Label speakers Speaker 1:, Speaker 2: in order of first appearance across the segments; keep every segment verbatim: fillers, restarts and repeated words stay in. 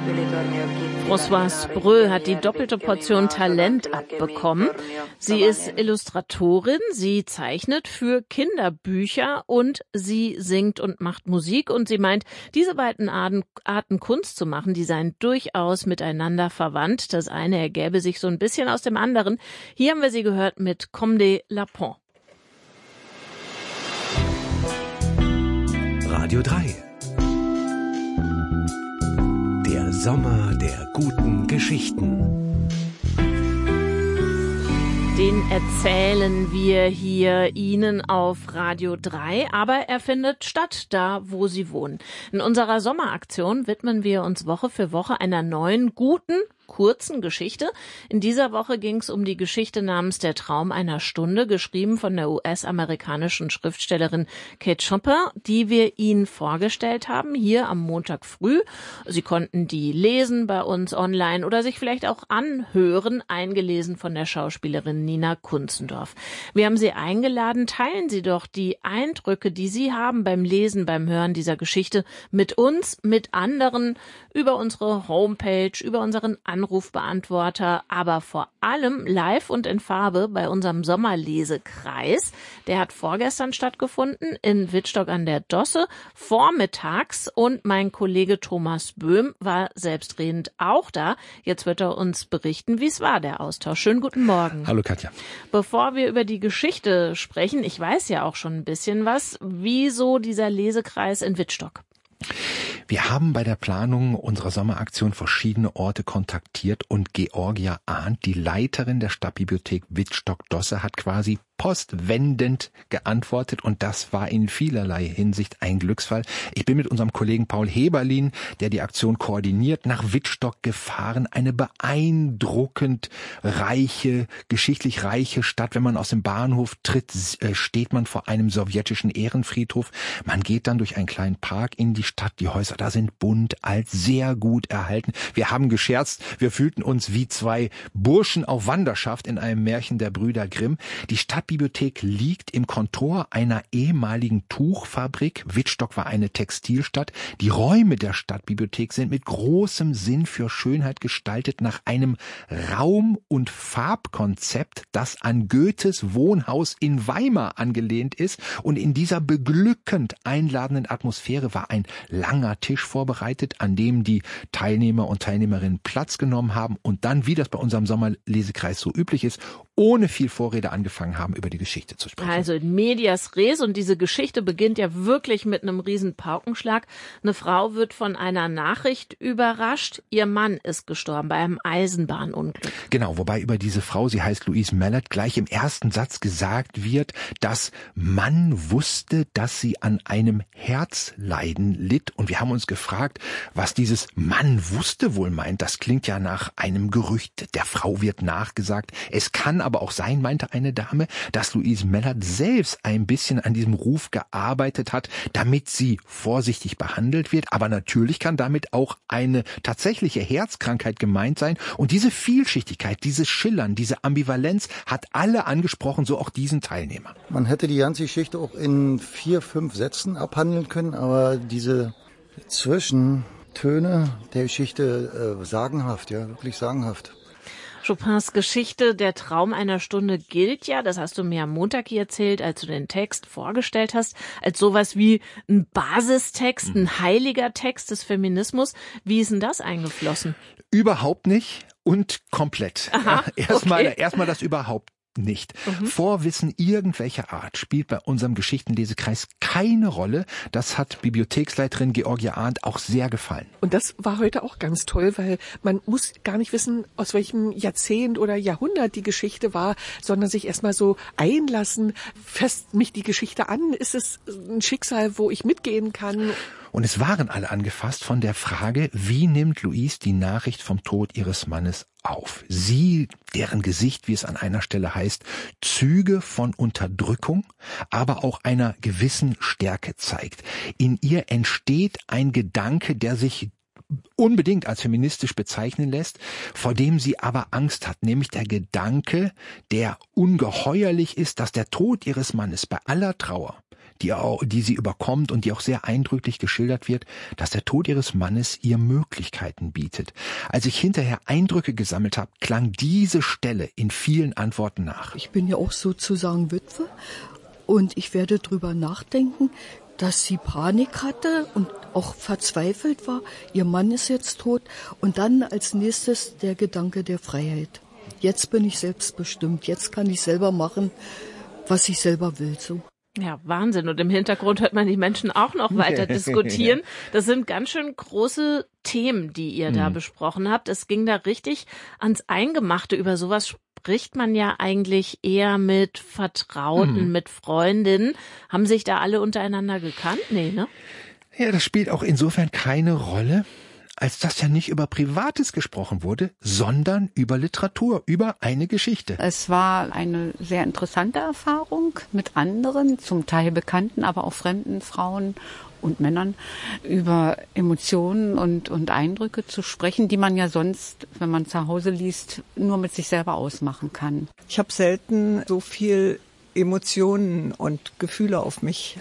Speaker 1: Françoise Spreux hat die doppelte Portion Talent abbekommen. Sie ist Illustratorin, sie zeichnet für Kinderbücher und sie singt und macht Musik. Und sie meint, diese beiden Arten, Arten Kunst zu machen, die seien durchaus miteinander verwandt. Das eine ergäbe sich so ein bisschen aus dem anderen. Hier haben wir sie gehört mit Comme des Lapins.
Speaker 2: Radio drei. Der Sommer der guten Geschichten.
Speaker 1: Den erzählen wir hier Ihnen auf Radio drei, aber er findet statt, da wo Sie wohnen. In unserer Sommeraktion widmen wir uns Woche für Woche einer neuen, guten, kurzen Geschichte. In dieser Woche ging es um die Geschichte namens Der Traum einer Stunde, geschrieben von der U S-amerikanischen Schriftstellerin Kate Chopin, die wir Ihnen vorgestellt haben, hier am Montag früh. Sie konnten die lesen bei uns online oder sich vielleicht auch anhören, eingelesen von der Schauspielerin Nina Kunzendorf. Wir haben Sie eingeladen, teilen Sie doch die Eindrücke, die Sie haben beim Lesen, beim Hören dieser Geschichte mit uns, mit anderen, über unsere Homepage, über unseren Anrufbeantworter, aber vor allem live und in Farbe bei unserem Sommerlesekreis. Der hat vorgestern stattgefunden in Wittstock an der Dosse, vormittags, und mein Kollege Thomas Böhm war selbstredend auch da. Jetzt wird er uns berichten, wie es war, der Austausch. Schönen guten Morgen.
Speaker 3: Hallo Katja.
Speaker 1: Bevor wir über die Geschichte sprechen, ich weiß ja auch schon ein bisschen was, wieso dieser Lesekreis in Wittstock?
Speaker 3: Wir haben bei der Planung unserer Sommeraktion verschiedene Orte kontaktiert und Georgia Arndt, die Leiterin der Stadtbibliothek Wittstock-Dosse, hat quasi postwendend geantwortet, und das war in vielerlei Hinsicht ein Glücksfall. Ich bin mit unserem Kollegen Paul Heberlin, der die Aktion koordiniert, nach Wittstock gefahren. Eine beeindruckend reiche, geschichtlich reiche Stadt. Wenn man aus dem Bahnhof tritt, steht man vor einem sowjetischen Ehrenfriedhof. Man geht dann durch einen kleinen Park in die Stadt. Die Häuser da sind bunt, alt, sehr gut erhalten. Wir haben gescherzt, wir fühlten uns wie zwei Burschen auf Wanderschaft in einem Märchen der Brüder Grimm. Die Stadtbibliothek liegt im Kontor einer ehemaligen Tuchfabrik. Wittstock war eine Textilstadt. Die Räume der Stadtbibliothek sind mit großem Sinn für Schönheit gestaltet, nach einem Raum- und Farbkonzept, das an Goethes Wohnhaus in Weimar angelehnt ist. Und in dieser beglückend einladenden Atmosphäre war ein langer Tisch vorbereitet, an dem die Teilnehmer und Teilnehmerinnen Platz genommen haben und dann, wie das bei unserem Sommerlesekreis so üblich ist, ohne viel Vorrede angefangen haben, über die Geschichte zu sprechen.
Speaker 1: Also in medias res, und diese Geschichte beginnt ja wirklich mit einem riesen Paukenschlag. Eine Frau wird von einer Nachricht überrascht. Ihr Mann ist gestorben bei einem Eisenbahnunglück.
Speaker 3: Genau, wobei über diese Frau, sie heißt Louise Mallard, gleich im ersten Satz gesagt wird, dass man wusste, dass sie an einem Herzleiden litt. Und wir haben uns gefragt, was dieses Mann wusste wohl meint. Das klingt ja nach einem Gerücht. Der Frau wird nachgesagt. Es kann aber auch sein, meinte eine Dame, dass Louise Mallard selbst ein bisschen an diesem Ruf gearbeitet hat, damit sie vorsichtig behandelt wird. Aber natürlich kann damit auch eine tatsächliche Herzkrankheit gemeint sein. Und diese Vielschichtigkeit, dieses Schillern, diese Ambivalenz hat alle angesprochen, so auch diesen Teilnehmer.
Speaker 4: Man hätte die ganze Geschichte auch in vier, fünf Sätzen abhandeln können, aber diese Zwischentöne der Geschichte äh, sagenhaft, ja, wirklich sagenhaft.
Speaker 1: Chopins Geschichte Der Traum einer Stunde gilt ja, das hast du mir am Montag hier erzählt, als du den Text vorgestellt hast, als sowas wie ein Basistext, ein heiliger Text des Feminismus. Wie ist denn das eingeflossen?
Speaker 3: Überhaupt nicht und komplett.
Speaker 1: Aha,
Speaker 3: erstmal,
Speaker 1: okay.
Speaker 3: erstmal das überhaupt nicht.
Speaker 1: Mhm.
Speaker 3: Vorwissen irgendwelcher Art spielt bei unserem Geschichtenlesekreis keine Rolle. Das hat Bibliotheksleiterin Georgia Arndt auch sehr gefallen.
Speaker 5: Und das war heute auch ganz toll, weil man muss gar nicht wissen, aus welchem Jahrzehnt oder Jahrhundert die Geschichte war, sondern sich erstmal so einlassen. Fasst mich die Geschichte an? Ist es ein Schicksal, wo ich mitgehen kann?
Speaker 3: Und es waren alle angefasst von der Frage, wie nimmt Louise die Nachricht vom Tod ihres Mannes auf? Sie, deren Gesicht, wie es an einer Stelle heißt, Züge von Unterdrückung, aber auch einer gewissen Stärke zeigt. In ihr entsteht ein Gedanke, der sich unbedingt als feministisch bezeichnen lässt, vor dem sie aber Angst hat, nämlich der Gedanke, der ungeheuerlich ist, dass der Tod ihres Mannes bei aller Trauer, die, auch, die sie überkommt und die auch sehr eindrücklich geschildert wird, dass der Tod ihres Mannes ihr Möglichkeiten bietet. Als ich hinterher Eindrücke gesammelt habe, klang diese Stelle in vielen Antworten nach.
Speaker 6: Ich bin ja auch sozusagen Witwe und ich werde drüber nachdenken, dass sie Panik hatte und auch verzweifelt war. Ihr Mann ist jetzt tot. Und dann als nächstes der Gedanke der Freiheit. Jetzt bin ich selbstbestimmt. Jetzt kann ich selber machen, was ich selber will. So.
Speaker 1: Ja, Wahnsinn. Und im Hintergrund hört man die Menschen auch noch weiter diskutieren. Das sind ganz schön große Themen, die ihr da mhm. besprochen habt. Es ging da richtig ans Eingemachte. Über sowas spricht man ja eigentlich eher mit Vertrauten, mhm. mit Freundinnen. Haben sich da alle untereinander gekannt? Nee, ne?
Speaker 3: Ja, das spielt auch insofern keine Rolle, als dass ja nicht über Privates gesprochen wurde, sondern über Literatur, über eine Geschichte.
Speaker 7: Es war eine sehr interessante Erfahrung mit anderen, zum Teil bekannten, aber auch fremden Frauen und Männern, über Emotionen und, und Eindrücke zu sprechen, die man ja sonst, wenn man zu Hause liest, nur mit sich selber ausmachen kann.
Speaker 8: Ich habe selten so viel Emotionen und Gefühle auf mich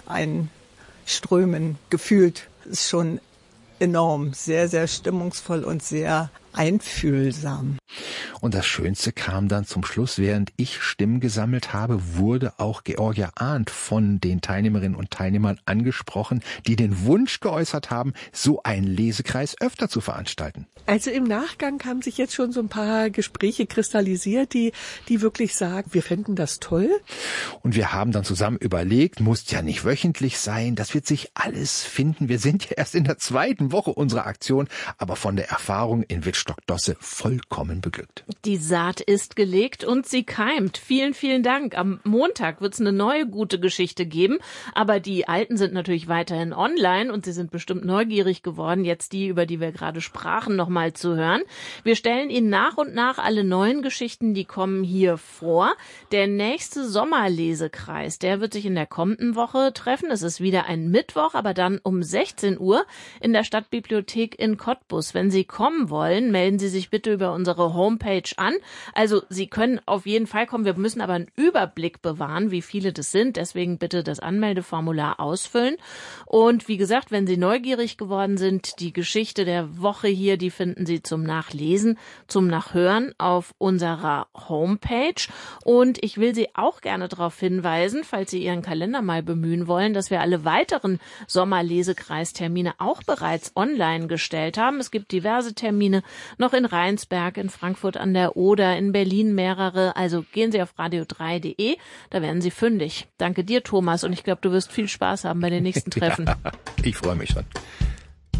Speaker 8: einströmen gefühlt. Das ist schon enorm, sehr, sehr stimmungsvoll und sehr einfühlsam.
Speaker 3: Und das Schönste kam dann zum Schluss. Während ich Stimmen gesammelt habe, wurde auch Georgia Arndt von den Teilnehmerinnen und Teilnehmern angesprochen, die den Wunsch geäußert haben, so einen Lesekreis öfter zu veranstalten.
Speaker 5: Also im Nachgang haben sich jetzt schon so ein paar Gespräche kristallisiert, die, die wirklich sagen, wir fänden das toll.
Speaker 3: Und wir haben dann zusammen überlegt, muss ja nicht wöchentlich sein, das wird sich alles finden. Wir sind ja erst in der zweiten Woche unserer Aktion, aber von der Erfahrung in Wittstock-Dosse vollkommen beglückt.
Speaker 1: Die Saat ist gelegt und sie keimt. Vielen, vielen Dank. Am Montag wird es eine neue gute Geschichte geben, aber die alten sind natürlich weiterhin online und sie sind bestimmt neugierig geworden, jetzt die, über die wir gerade sprachen, noch mal zu hören. Wir stellen Ihnen nach und nach alle neuen Geschichten, die kommen, hier vor. Der nächste Sommerlesekreis, der wird sich in der kommenden Woche treffen. Es ist wieder ein Mittwoch, aber dann um sechzehn Uhr in der Stadtbibliothek in Cottbus. Wenn Sie kommen wollen, melden Sie sich bitte über unsere Homepage an. Also Sie können auf jeden Fall kommen. Wir müssen aber einen Überblick bewahren, wie viele das sind. Deswegen bitte das Anmeldeformular ausfüllen. Und wie gesagt, wenn Sie neugierig geworden sind, die Geschichte der Woche hier, die finden Sie zum Nachlesen, zum Nachhören auf unserer Homepage. Und ich will Sie auch gerne darauf hinweisen, falls Sie Ihren Kalender mal bemühen wollen, dass wir alle weiteren Sommerlesekreistermine auch bereits online gestellt haben. Es gibt diverse Termine noch in Rheinsberg, in Frankfurt an der Oder, in Berlin mehrere. Also gehen Sie auf radio drei punkt de, da werden Sie fündig. Danke dir, Thomas, und ich glaube, du wirst viel Spaß haben bei den nächsten Treffen.
Speaker 3: Ja, ich freue mich schon.